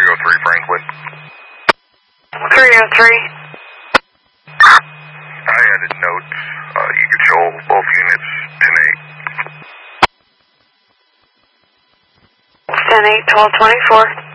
303 Franklin. 303. I added notes. You could show both units 10-8. 10-8, 1224.